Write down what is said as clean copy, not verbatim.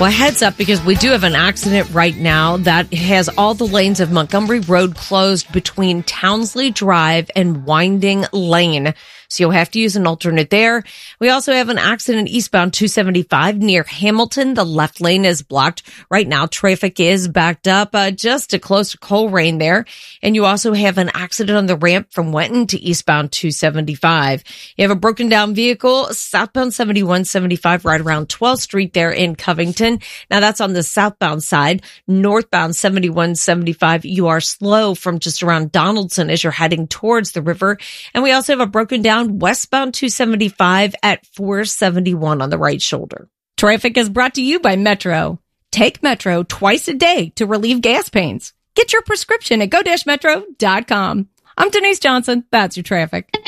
Well, heads up, because we do have an accident right now that has all the lanes of Montgomery Road closed between Townsley Drive and Winding Lane. So you'll have to use an alternate there. We also have an accident eastbound 275 near Hamilton. The left lane is blocked. Right now, traffic is backed up just to close to Coleraine there. And you also have an accident on the ramp from Wenton to eastbound 275. You have a broken down vehicle southbound 7175 right around 12th Street there in Covington. Now that's on the southbound side. Northbound 7175, you are slow from just around Donaldson as you're heading towards the river. And we also have a broken down westbound 275 at 471 on the right shoulder. Traffic is brought to you by Metro. Take Metro twice a day to relieve gas pains. Get your prescription at go-metro.com. I'm Denise Johnson. That's your traffic.